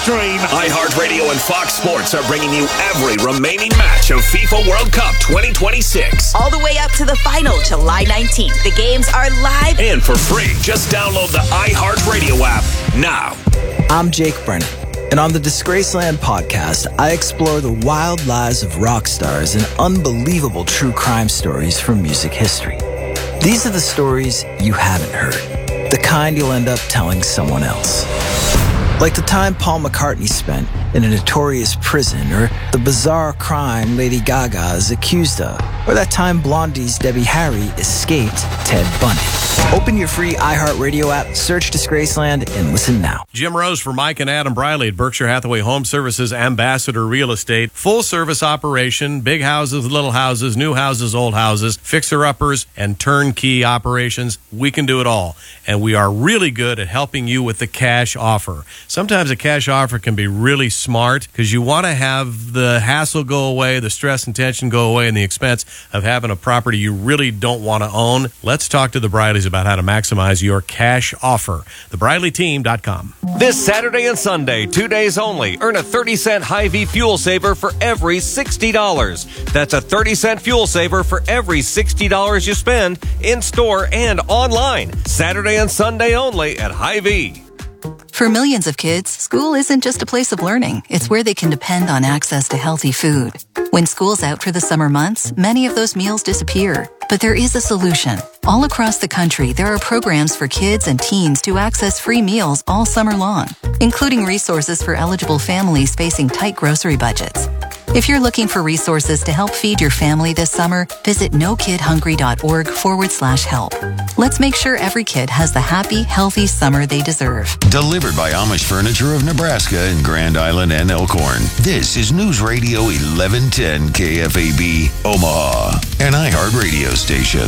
stream. iHeartRadio and Fox Sports are bringing you every remaining match of FIFA World Cup 2026. All the way up to the final, July 19th. The games are live and for free. Just download the iHeartRadio app now. I'm Jake Brennan, and on the Disgraceland podcast, I explore the wild lives of rock stars and unbelievable true crime stories from music history. These are the stories you haven't heard, the kind you'll end up telling someone else. Like the time Paul McCartney spent in a notorious prison, or the bizarre crime Lady Gaga is accused of, or that time Blondie's Debbie Harry escaped Ted Bundy. Open your free iHeartRadio app, search Disgraceland, and listen now. Jim Rose for Mike and Adam Briley at Berkshire Hathaway Home Services Ambassador Real Estate. Full service operation, big houses, little houses, new houses, old houses, fixer-uppers, and turnkey operations. We can do it all. And we are really good at helping you with the cash offer. Sometimes a cash offer can be really smart because you want to have the hassle go away, the stress and tension go away, and the expense of having a property you really don't want to own. Let's talk to the Brileys about how to maximize your cash offer. TheBrileyTeam.com. This Saturday and Sunday, 2 days only, earn a 30-cent Hy-Vee fuel saver for every $60. That's a 30-cent fuel saver for every $60 you spend in-store and online. Saturday and Sunday only at Hy-Vee. For millions of kids, school isn't just a place of learning. It's where they can depend on access to healthy food. When school's out for the summer months, many of those meals disappear. But there is a solution. All across the country, there are programs for kids and teens to access free meals all summer long, including resources for eligible families facing tight grocery budgets. If you're looking for resources to help feed your family this summer, visit nokidhungry.org/help. Let's make sure every kid has the happy, healthy summer they deserve. Delivered by Amish Furniture of Nebraska in Grand Island and Elkhorn. This is News Radio 1110 KFAB, Omaha, an iHeartRadio station.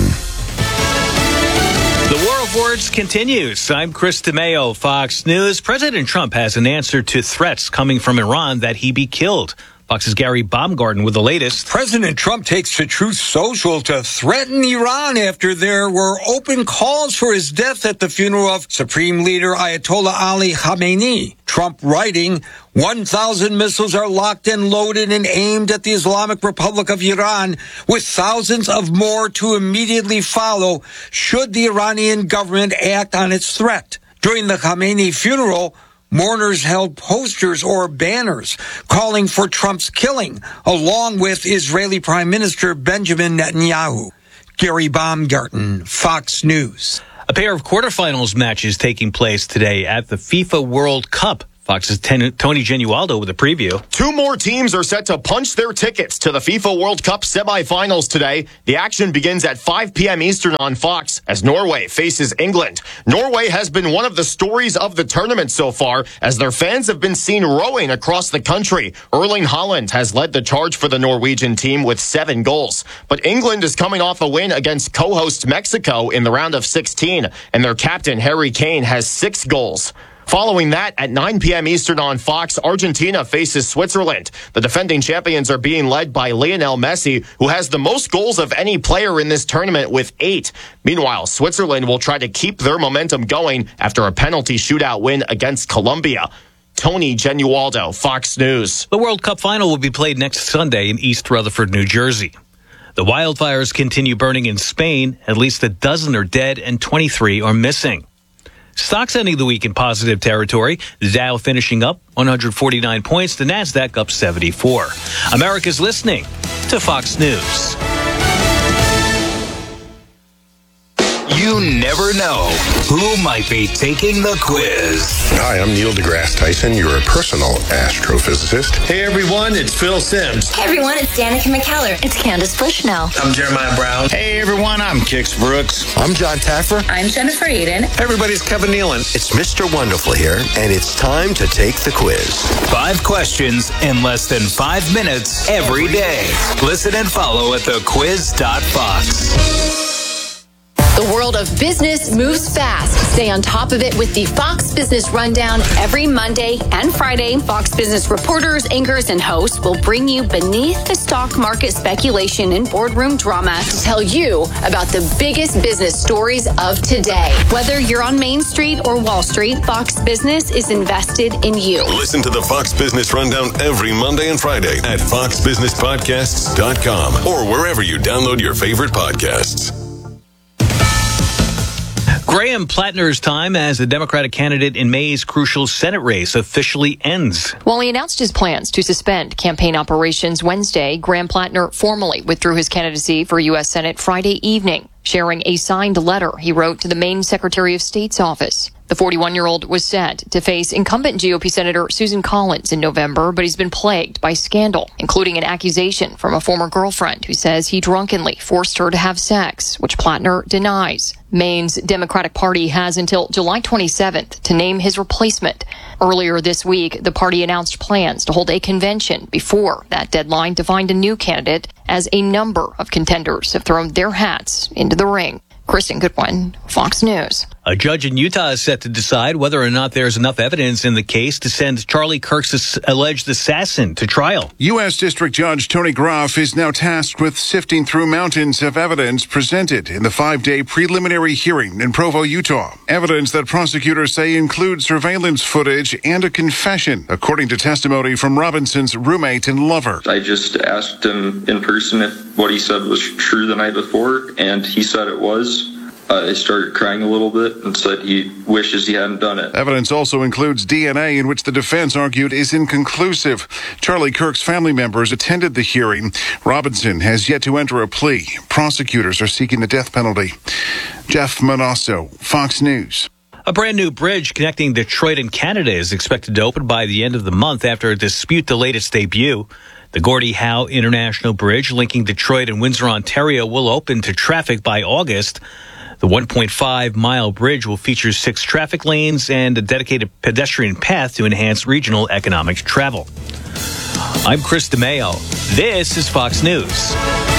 The War of Words continues. I'm Chris DeMeo, Fox News. President Trump has an answer to threats coming from Iran that he be killed. Fox's Gary Baumgarten with the latest. President Trump takes to Truth Social to threaten Iran after there were open calls for his death at the funeral of Supreme Leader Ayatollah Ali Khamenei. Trump writing, 1,000 missiles are locked and loaded and aimed at the Islamic Republic of Iran, with thousands of more to immediately follow should the Iranian government act on its threat. During the Khamenei funeral, mourners held posters or banners calling for Trump's killing, along with Israeli Prime Minister Benjamin Netanyahu. Gary Baumgarten, Fox News. A pair of quarterfinals matches taking place today at the FIFA World Cup. Fox's Tony Genualdo with a preview. Two more teams are set to punch their tickets to the FIFA World Cup semifinals today. The action begins at 5 p.m. Eastern on Fox as Norway faces England. Norway has been one of the stories of the tournament so far as their fans have been seen rowing across the country. Erling Haaland has led the charge for the Norwegian team with 7 goals. But England is coming off a win against co-host Mexico in the round of 16, and their captain Harry Kane has 6 goals. Following that, at 9 p.m. Eastern on Fox, Argentina faces Switzerland. The defending champions are being led by Lionel Messi, who has the most goals of any player in this tournament with 8. Meanwhile, Switzerland will try to keep their momentum going after a penalty shootout win against Colombia. Tony Genualdo, Fox News. The World Cup final will be played next Sunday in East Rutherford, New Jersey. The wildfires continue burning in Spain. At least a dozen are dead and 23 are missing. Stocks ending the week in positive territory. The Dow finishing up 149 points. The Nasdaq up 74. America's listening to Fox News. You never know who might be taking the quiz. Hi, I'm Neil deGrasse Tyson, your personal astrophysicist. Hey everyone, it's Phil Simms. Hey everyone, it's Danica McKellar. It's Candace Bushnell. I'm Jeremiah Brown. Hey everyone, I'm Kix Brooks. I'm John Taffer. I'm Jennifer Eden. Hey everybody, it's Kevin Nealon. It's Mr. Wonderful here, and it's time to take the quiz. 5 questions in less than 5 minutes every day. Listen and follow at thequiz.fox. The world of business moves fast. Stay on top of it with the Fox Business Rundown every Monday and Friday. Fox Business reporters, anchors, and hosts will bring you beneath the stock market speculation and boardroom drama to tell you about the biggest business stories of today. Whether you're on Main Street or Wall Street, Fox Business is invested in you. Listen to the Fox Business Rundown every Monday and Friday at foxbusinesspodcasts.com or wherever you download your favorite podcasts. Graham Plattner's time as the Democratic candidate in May's crucial Senate race officially ends. While he announced his plans to suspend campaign operations Wednesday, Graham Plattner formally withdrew his candidacy for U.S. Senate Friday evening, sharing a signed letter he wrote to the Maine Secretary of State's office. The 41-year-old was set to face incumbent GOP Senator Susan Collins in November, but he's been plagued by scandal, including an accusation from a former girlfriend who says he drunkenly forced her to have sex, which Plattner denies. Maine's Democratic Party has until July 27th to name his replacement. Earlier this week, the party announced plans to hold a convention before that deadline to find a new candidate, as a number of contenders have thrown their hats into the ring. Kristen Goodwin, Fox News. A judge in Utah is set to decide whether or not there's enough evidence in the case to send Charlie Kirk's alleged assassin to trial. U.S. District Judge Tony Groff is now tasked with sifting through mountains of evidence presented in the 5-day preliminary hearing in Provo, Utah. Evidence that prosecutors say includes surveillance footage and a confession, according to testimony from Robinson's roommate and lover. I just asked him in person if what he said was true the night before, and he said it was. I started crying a little bit and said he wishes he hadn't done it. Evidence also includes DNA, in which the defense argued is inconclusive. Charlie Kirk's family members attended the hearing. Robinson has yet to enter a plea. Prosecutors are seeking the death penalty. Jeff Manasso, Fox News. A brand new bridge connecting Detroit and Canada is expected to open by the end of the month after a dispute delayed its debut. The Gordie Howe International Bridge linking Detroit and Windsor, Ontario will open to traffic by August. The 1.5-mile bridge will feature 6 traffic lanes and a dedicated pedestrian path to enhance regional economic travel. I'm Chris DeMeo. This is Fox News.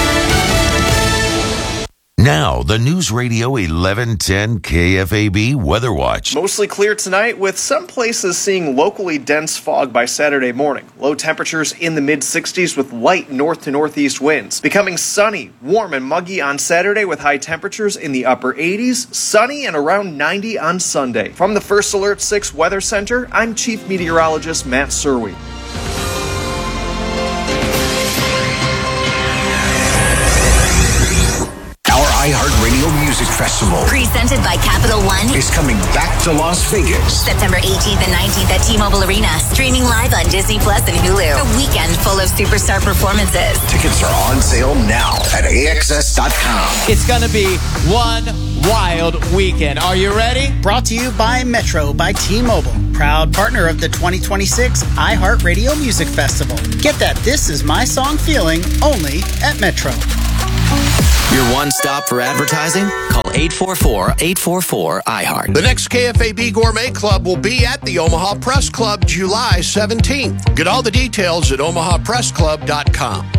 Now, the News Radio 1110 KFAB Weather Watch. Mostly clear tonight, with some places seeing locally dense fog by Saturday morning. Low temperatures in the mid-60s with light north to northeast winds. Becoming sunny, warm, and muggy on Saturday with high temperatures in the upper 80s. Sunny and around 90 on Sunday. From the First Alert 6 Weather Center, I'm Chief Meteorologist Matt Serwi. iHeartRadio Music Festival, Presented by Capital One, is coming back to Las Vegas. September 18th and 19th at T-Mobile Arena. Streaming live on Disney Plus and Hulu. A weekend full of superstar performances. Tickets are on sale now at AXS.com. It's going to be one wild weekend. Are you ready? Brought to you by Metro by T-Mobile, proud partner of the 2026 iHeartRadio Music Festival. Get that This Is My Song feeling only at Metro. Your one stop for advertising? Call 844-844-iHeart. The next KFAB Gourmet Club will be at the Omaha Press Club July 17th. Get all the details at omahapressclub.com.